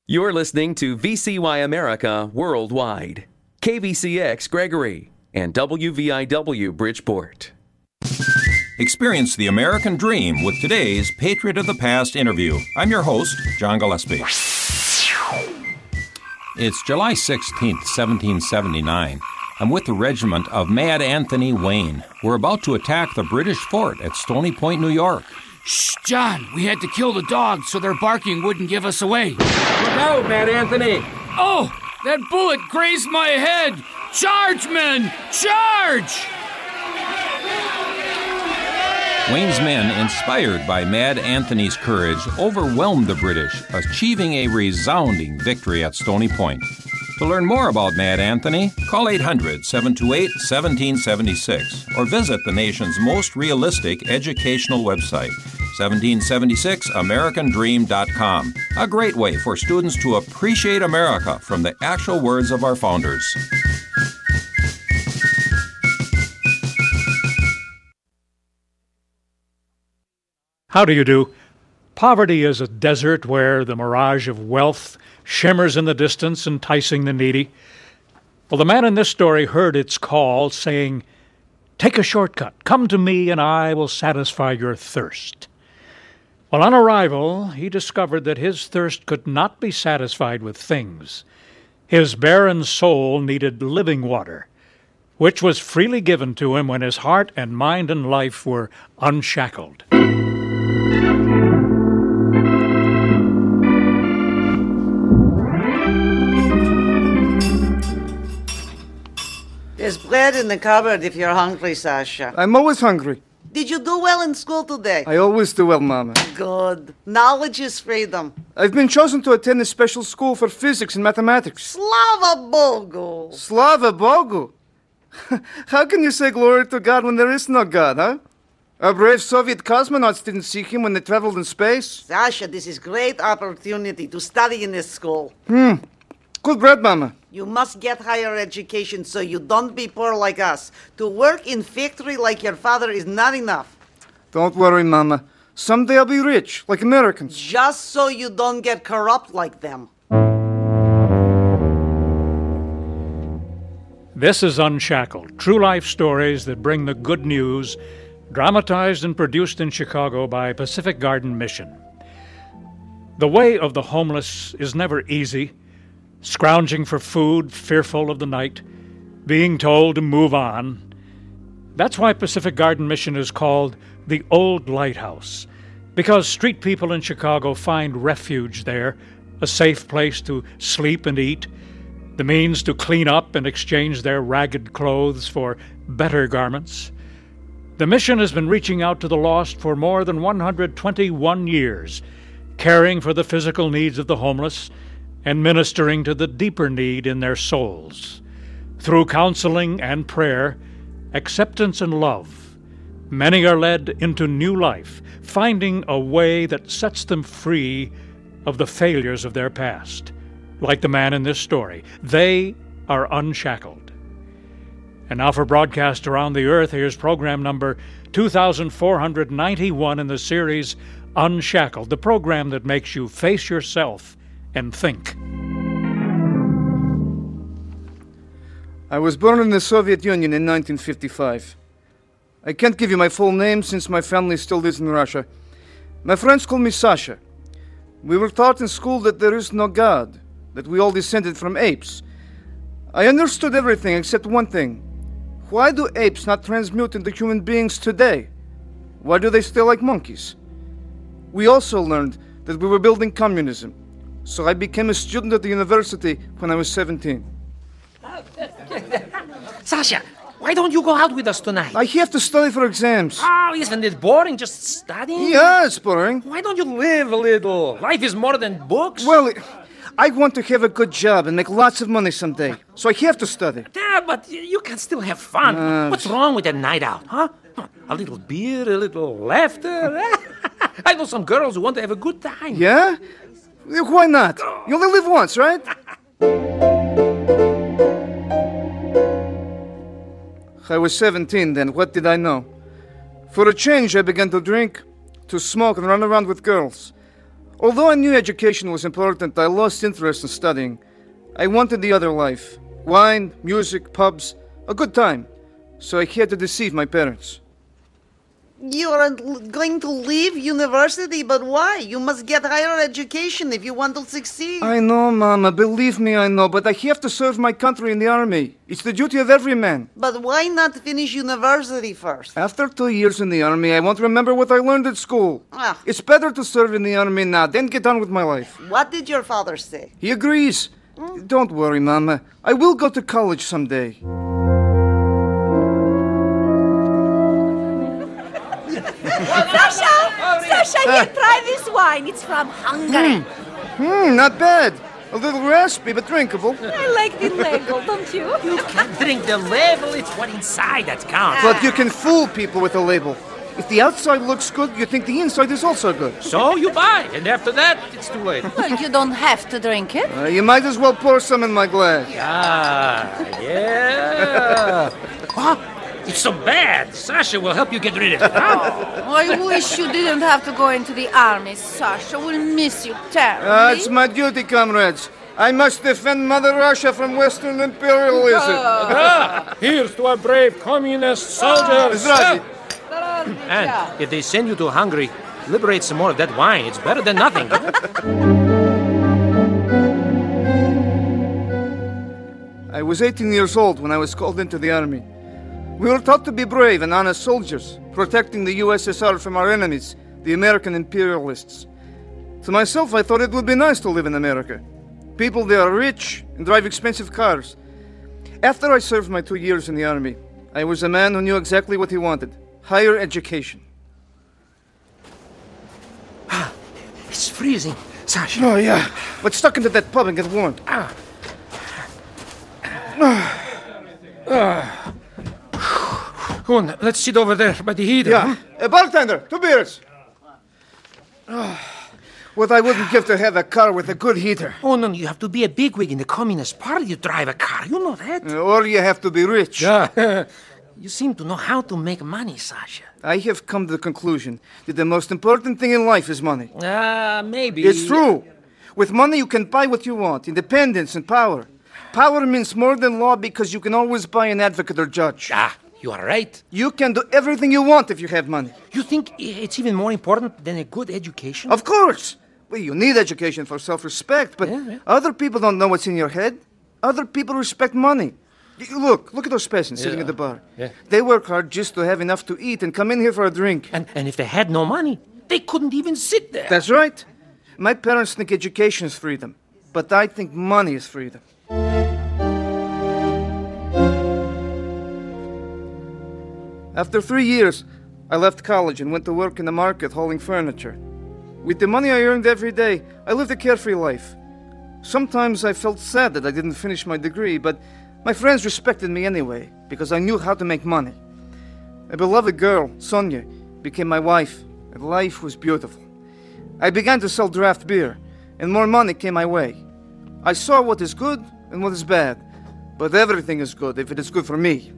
You're listening to VCY America Worldwide, KVCX Gregory, and WVIW Bridgeport. Experience the American dream with today's Patriot of the Past interview. I'm your host, John Gillespie. It's July 16th, 1779. I'm with the regiment of Mad Anthony Wayne. We're about to attack the British fort at Stony Point, New York. Shh, John, we had to kill the dogs so their barking wouldn't give us away. Look out, Mad Anthony! Oh, that bullet grazed my head! Charge, men! Charge! Wayne's men, inspired by Mad Anthony's courage, overwhelmed the British, achieving a resounding victory at Stony Point. To learn more about Mad Anthony, call 800-728-1776 or visit the nation's most realistic educational website, 1776americandream.com. A great way for students to appreciate America from the actual words of our founders. How do you do? Poverty is a desert where the mirage of wealth shimmers in the distance, enticing the needy. Well, the man in this story heard its call, saying, "Take a shortcut. Come to me, and I will satisfy your thirst." Well, on arrival, he discovered that his thirst could not be satisfied with things. His barren soul needed living water, which was freely given to him when his heart and mind and life were unshackled. There's bread in the cupboard if you're hungry, Sasha. I'm always hungry. Did you do well in school today? I always do well, Mama. Good. Knowledge is freedom. I've been chosen to attend a special school for physics and mathematics. Slava Bogu. Slava Bogu? How can you say glory to God when there is no God, huh? Our brave Soviet cosmonauts didn't seek him when they traveled in space. Sasha, this is great opportunity to study in this school. Good bread, Mama. You must get higher education so you don't be poor like us. To work in factory like your father is not enough. Don't worry, Mama. Someday I'll be rich, like Americans. Just so you don't get corrupt like them. This is Unshackled, true life stories that bring the good news, dramatized and produced in Chicago by Pacific Garden Mission. The way of the homeless is never easy. Scrounging for food, fearful of the night, being told to move on. That's why Pacific Garden Mission is called the Old Lighthouse, because street people in Chicago find refuge there, a safe place to sleep and eat, the means to clean up and exchange their ragged clothes for better garments. The mission has been reaching out to the lost for more than 121 years, caring for the physical needs of the homeless and ministering to the deeper need in their souls. Through counseling and prayer, acceptance and love, many are led into new life, finding a way that sets them free of the failures of their past. Like the man in this story, they are unshackled. And now for broadcast around the earth, here's program number 2491 in the series Unshackled, the program that makes you face yourself and think. I was born in the Soviet Union in 1955. I can't give you my full name since my family still lives in Russia. My friends call me Sasha. We were taught in school that there is no God, that we all descended from apes. I understood everything except one thing. Why do apes not transmute into human beings today? Why do they stay like monkeys? We also learned that we were building communism. So I became a student at the university when I was 17. Sasha, why don't you go out with us tonight? I have to study for exams. Oh, isn't it boring just studying? Yeah, it's boring. Why don't you live a little? Life is more than books. Well, I want to have a good job and make lots of money someday. So I have to study. Yeah, but you can still have fun. What's wrong with a night out, huh? A little beer, a little laughter. I know some girls who want to have a good time. Yeah? Why not? You only live once, right? I was 17 then. What did I know? For a change, I began to drink, to smoke, and run around with girls. Although I knew education was important, I lost interest in studying. I wanted the other life. Wine, music, pubs, a good time. So I had to deceive my parents. You are going to leave university, but why? You must get higher education if you want to succeed. I know, Mama. Believe me, I know. But I have to serve my country in the army. It's the duty of every man. But why not finish university first? After 2 years in the army, I won't remember what I learned at school. Ah. It's better to serve in the army now, then get on with my life. What did your father say? He agrees. Don't worry, Mama. I will go to college someday. Sasha, here, try this wine. It's from Hungary. Not bad. A little raspy, but drinkable. I like the label, don't you? You can't drink the label. It's what inside that counts. But you can fool people with a label. If the outside looks good, you think the inside is also good. So you buy, and after that, it's too late. Well, you don't have to drink it. You might as well pour some in my glass. Yeah. Huh? It's so bad. Sasha will help you get rid of it. I wish you didn't have to go into the army, Sasha. We'll miss you terribly. It's my duty, comrades. I must defend Mother Russia from Western imperialism. Here's to our brave communist soldiers. Здравствуйте. And if they send you to Hungary, liberate some more of that wine. It's better than nothing. I was 18 years old when I was called into the army. We were taught to be brave and honest soldiers, protecting the USSR from our enemies, the American imperialists. To myself, I thought it would be nice to live in America. People there are rich and drive expensive cars. After I served my 2 years in the army, I was a man who knew exactly what he wanted: higher education. It's freezing, Sasha. Oh, yeah. Let's stuck into that pub and get warm. Go on, let's sit over there by the heater. Yeah. Bartender, 2 beers. What I wouldn't give to have a car with a good heater. Oh, no, you have to be a bigwig in the Communist Party to drive a car. You know that. Or you have to be rich. Yeah. You seem to know how to make money, Sasha. I have come to the conclusion that the most important thing in life is money. Maybe. It's true. With money, you can buy what you want: independence and power. Power means more than law because you can always buy an advocate or judge. You are right. You can do everything you want if you have money. You think it's even more important than a good education? Of course. Well, you need education for self-respect, but other people don't know what's in your head. Other people respect money. Look at those peasants sitting at the bar. Yeah. They work hard just to have enough to eat and come in here for a drink. And if they had no money, they couldn't even sit there. That's right. My parents think education is freedom, but I think money is freedom. After 3 years, I left college and went to work in the market hauling furniture. With the money I earned every day, I lived a carefree life. Sometimes I felt sad that I didn't finish my degree, but my friends respected me anyway, because I knew how to make money. A beloved girl, Sonia, became my wife, and life was beautiful. I began to sell draft beer, and more money came my way. I saw what is good and what is bad, but everything is good if it is good for me.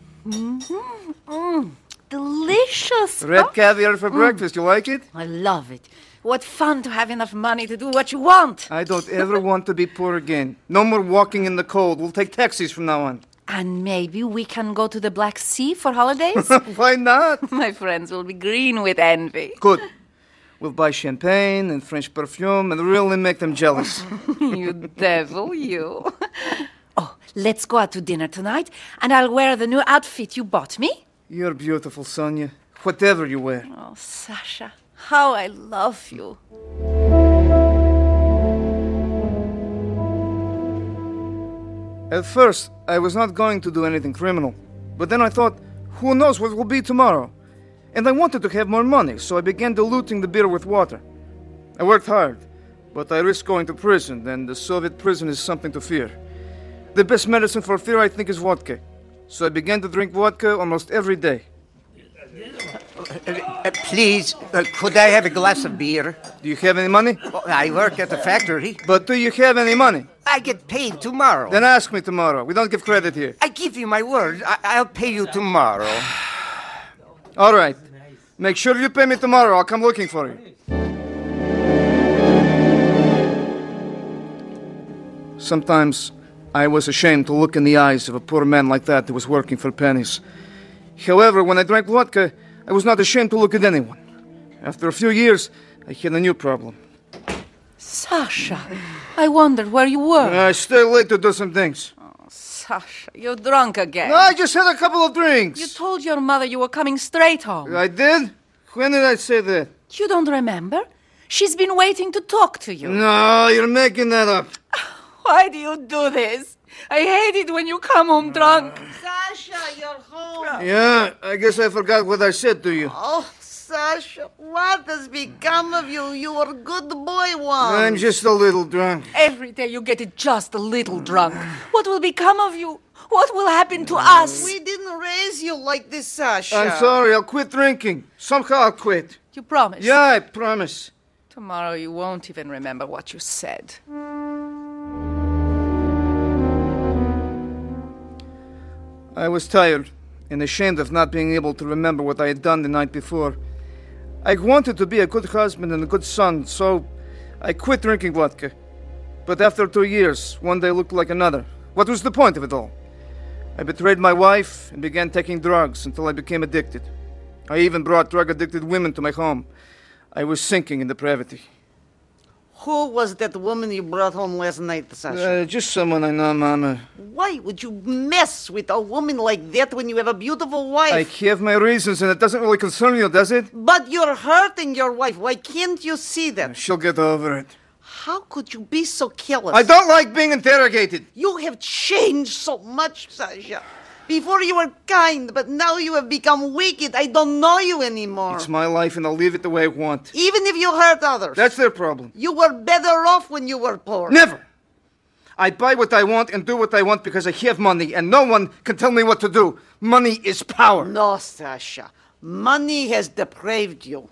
Delicious. Red caviar for breakfast, you like it? I love it. What fun to have enough money to do what you want. I don't ever want to be poor again. No more walking in the cold. We'll take taxis from now on. And maybe we can go to the Black Sea for holidays? Why not? My friends will be green with envy. Good. We'll buy champagne and French perfume and really make them jealous. You devil, you. Oh, let's go out to dinner tonight, and I'll wear the new outfit you bought me. You're beautiful, Sonia. Whatever you wear. Oh, Sasha, how I love you. At first, I was not going to do anything criminal. But then I thought, who knows what will be tomorrow? And I wanted to have more money, so I began diluting the beer with water. I worked hard, but I risked going to prison, and the Soviet prison is something to fear. The best medicine for fear, I think, is vodka. So I began to drink vodka almost every day. Please, could I have a glass of beer? Do you have any money? Well, I work at the factory. But do you have any money? I get paid tomorrow. Then ask me tomorrow. We don't give credit here. I give you my word. I'll pay you tomorrow. All right. Make sure you pay me tomorrow. I'll come looking for you. Sometimes I was ashamed to look in the eyes of a poor man like that who was working for pennies. However, when I drank vodka, I was not ashamed to look at anyone. After a few years, I had a new problem. Sasha, I wondered where you were. I stay late to do some things. Sasha, you're drunk again. No, I just had a couple of drinks. You told your mother you were coming straight home. I did? When did I say that? You don't remember? She's been waiting to talk to you. No, you're making that up. Why do you do this? I hate it when you come home drunk. Sasha, you're home. Yeah, I guess I forgot what I said to you. Oh, Sasha, what has become of you? You were a good boy once. I'm just a little drunk. Every day you get it just a little drunk. What will become of you? What will happen to us? We didn't raise you like this, Sasha. I'm sorry, I'll quit drinking. Somehow I'll quit. You promise? Yeah, I promise. Tomorrow you won't even remember what you said. I was tired and ashamed of not being able to remember what I had done the night before. I wanted to be a good husband and a good son, so I quit drinking vodka. But after 2 years, one day looked like another. What was the point of it all? I betrayed my wife and began taking drugs until I became addicted. I even brought drug-addicted women to my home. I was sinking in depravity. Who was that woman you brought home last night, Sasha? Just someone I know, Mama. Why would you mess with a woman like that when you have a beautiful wife? I have my reasons, and it doesn't really concern you, does it? But you're hurting your wife. Why can't you see that? She'll get over it. How could you be so careless? I don't like being interrogated. You have changed so much, Sasha. Before you were kind, but now you have become wicked. I don't know you anymore. It's my life, and I'll leave it the way I want. Even if you hurt others. That's their problem. You were better off when you were poor. Never! I buy what I want and do what I want because I have money, and no one can tell me what to do. Money is power. No, Sasha. Money has depraved you.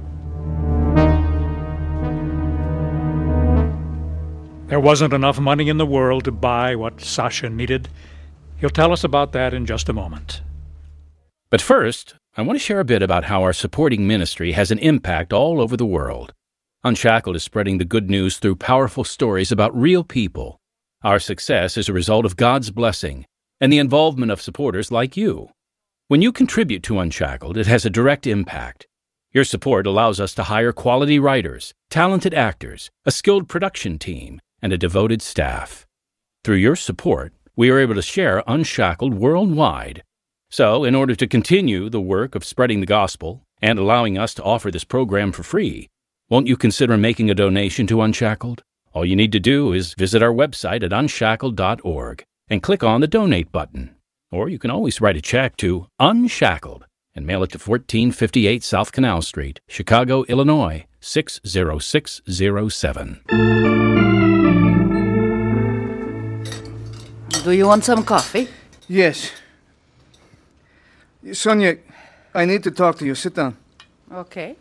There wasn't enough money in the world to buy what Sasha needed. He'll tell us about that in just a moment. But first, I want to share a bit about how our supporting ministry has an impact all over the world. Unshackled is spreading the good news through powerful stories about real people. Our success is a result of God's blessing and the involvement of supporters like you. When you contribute to Unshackled, it has a direct impact. Your support allows us to hire quality writers, talented actors, a skilled production team, and a devoted staff. Through your support, we are able to share Unshackled worldwide. So, in order to continue the work of spreading the gospel and allowing us to offer this program for free, won't you consider making a donation to Unshackled? All you need to do is visit our website at unshackled.org and click on the Donate button. Or you can always write a check to Unshackled and mail it to 1458 South Canal Street, Chicago, Illinois, 60607. Do you want some coffee? Yes. Sonia, I need to talk to you. Sit down. Okay.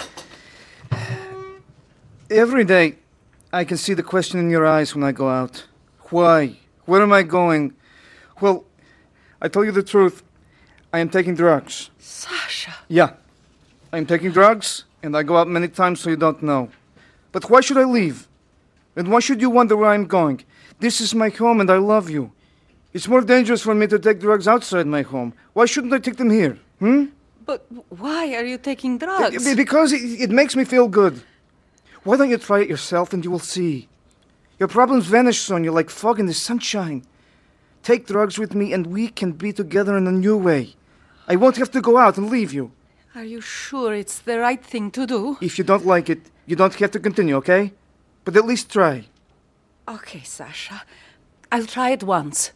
Every day, I can see the question in your eyes when I go out. Why? Where am I going? Well, I tell you the truth. I am taking drugs. Sasha. Yeah. I'm taking drugs, and I go out many times so you don't know. But why should I leave? And why should you wonder where I'm going? This is my home, and I love you. It's more dangerous for me to take drugs outside my home. Why shouldn't I take them here? But why are you taking drugs? Because it makes me feel good. Why don't you try it yourself and you will see? Your problems vanish, Sonia, like fog in the sunshine. Take drugs with me and we can be together in a new way. I won't have to go out and leave you. Are you sure it's the right thing to do? If you don't like it, you don't have to continue, okay? But at least try. Okay, Sasha. I'll try it once.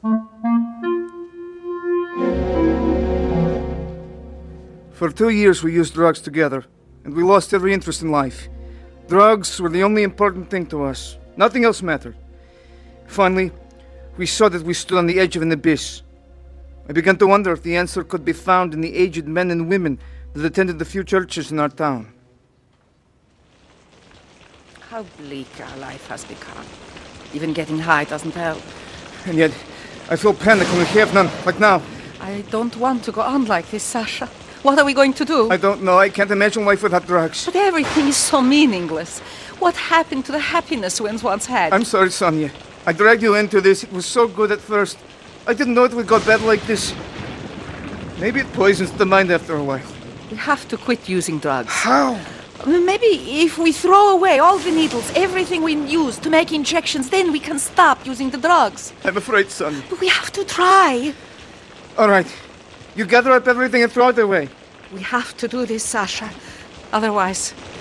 For 2 years we used drugs together, and we lost every interest in life. Drugs were the only important thing to us. Nothing else mattered. Finally, we saw that we stood on the edge of an abyss. I began to wonder if the answer could be found in the aged men and women that attended the few churches in our town. How bleak our life has become. Even getting high doesn't help. And yet, I feel panic when we have none, like now. I don't want to go on like this, Sasha. What are we going to do? I don't know. I can't imagine life without drugs. But everything is so meaningless. What happened to the happiness we once had? I'm sorry, Sonia. I dragged you into this. It was so good at first. I didn't know it would go bad like this. Maybe it poisons the mind after a while. We have to quit using drugs. How? Maybe if we throw away all the needles, everything we use to make injections, then we can stop using the drugs. I'm afraid, son. But we have to try. All right. You gather up everything and throw it away. We have to do this, Sasha. Otherwise,